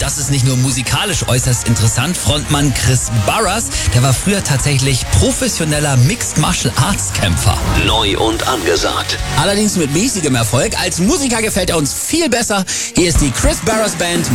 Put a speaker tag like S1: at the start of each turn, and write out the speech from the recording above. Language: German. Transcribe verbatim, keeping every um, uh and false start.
S1: Und das ist nicht nur musikalisch äußerst interessant. Frontmann Chris Burress, der war früher tatsächlich professioneller Mixed Martial Arts Kämpfer.
S2: Neu und angesagt.
S1: Allerdings mit mäßigem Erfolg. Als Musiker gefällt er uns viel besser. Hier ist die Chris Burress Band.